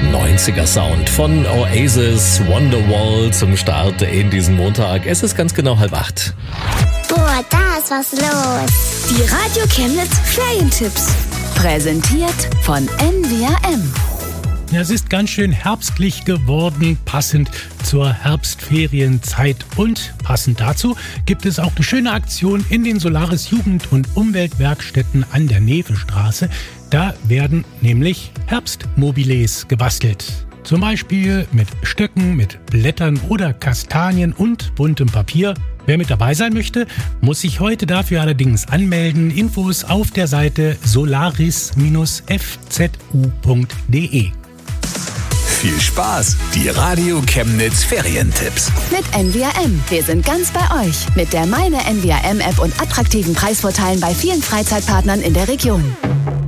90er Sound von Oasis, Wonderwall zum Start in diesen Montag. Es ist ganz genau 7:30. Boah, da ist was los. Die Radio Chemnitz Ferientipps. Präsentiert von NWRM. Ja, es ist ganz schön herbstlich geworden, passend zur Herbstferienzeit. Und passend dazu gibt es auch eine schöne Aktion in den Solaris Jugend- und Umweltwerkstätten an der Nevestraße. Da werden nämlich Herbstmobiles gebastelt. Zum Beispiel mit Stöcken, mit Blättern oder Kastanien und buntem Papier. Wer mit dabei sein möchte, muss sich heute dafür allerdings anmelden. Infos auf der Seite solaris-fzu.de. Viel Spaß! Die Radio Chemnitz Ferientipps. Mit NWRM. Wir sind ganz bei euch. Mit der Meine NWRM-App und attraktiven Preisvorteilen bei vielen Freizeitpartnern in der Region.